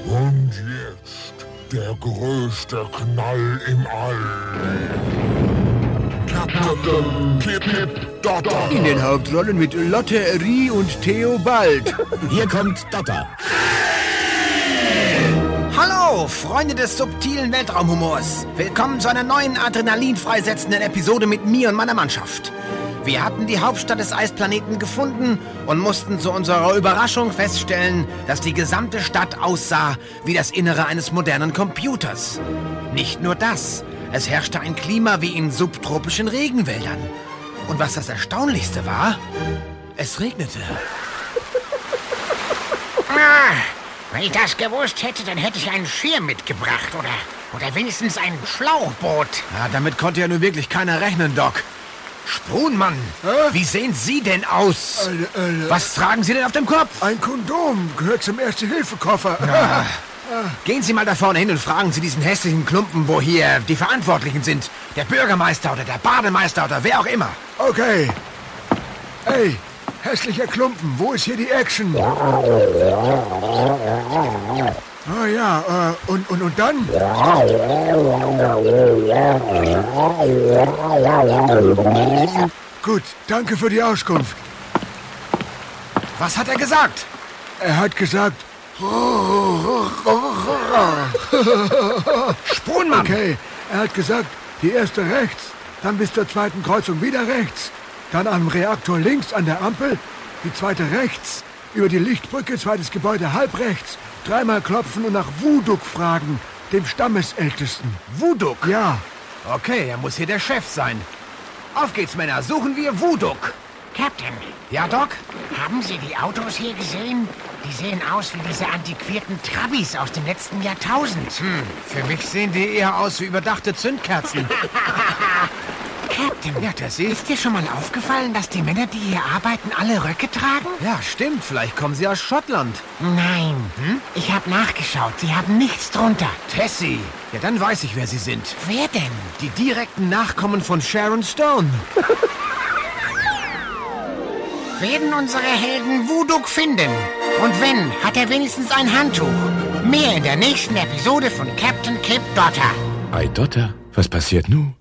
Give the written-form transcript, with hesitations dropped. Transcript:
Und jetzt der größte Knall im All. Captain Kip Dotter. In den Hauptrollen mit Lotte Rie und Theo Bald. Hier kommt Dotter. Hallo, Freunde des subtilen Weltraumhumors. Willkommen zu einer neuen adrenalinfreisetzenden Episode mit mir und meiner Mannschaft. Wir hatten die Hauptstadt des Eisplaneten gefunden und mussten zu unserer Überraschung feststellen, dass die gesamte Stadt aussah wie das Innere eines modernen Computers. Nicht nur das, es herrschte ein Klima wie in subtropischen Regenwäldern. Und was das Erstaunlichste war, es regnete. Wenn ich das gewusst hätte, dann hätte ich einen Schirm mitgebracht oder wenigstens ein Schlauchboot. Ja, damit konnte ja nun wirklich keiner rechnen, Doc. Sprunmann, wie sehen Sie denn aus? Was tragen Sie denn auf dem Kopf? Ein Kondom gehört zum Erste-Hilfe-Koffer. Ja. Gehen Sie mal da vorne hin und fragen Sie diesen hässlichen Klumpen, wo hier die Verantwortlichen sind. Der Bürgermeister oder der Bademeister oder wer auch immer. Okay. Hey, hässlicher Klumpen, wo ist hier die Action? Oh ja, und dann? Gut, danke für die Auskunft. Was hat er gesagt? Er hat gesagt... Sprunmann! Okay, er hat gesagt, die erste rechts, dann bis zur zweiten Kreuzung wieder rechts, dann am Reaktor links an der Ampel, die zweite rechts, über die Lichtbrücke, zweites Gebäude halb rechts, dreimal klopfen und nach Wuduk fragen, dem Stammesältesten. Wuduk? Ja. Okay, er muss hier der Chef sein. Auf geht's, Männer, suchen wir Wuduk. Captain, Ja, Doc? haben Sie die Autos hier gesehen? Die sehen aus wie diese antiquierten Trabis aus dem letzten Jahrtausend. Für mich sehen die eher aus wie überdachte Zündkerzen. Captain, Ja, Tessie? ist dir schon mal aufgefallen, dass die Männer, die hier arbeiten, alle Röcke tragen? Ja, stimmt, vielleicht kommen sie aus Schottland. Nein, ich habe nachgeschaut. Sie haben nichts drunter. Tessie! Ja, dann weiß ich, wer sie sind. Wer denn? Die direkten Nachkommen von Sharon Stone. Werden unsere Helden Wuduk finden? Und wenn, hat er wenigstens ein Handtuch. Mehr in der nächsten Episode von Captain Kip Dotter. Ei, Dotter, was passiert nun?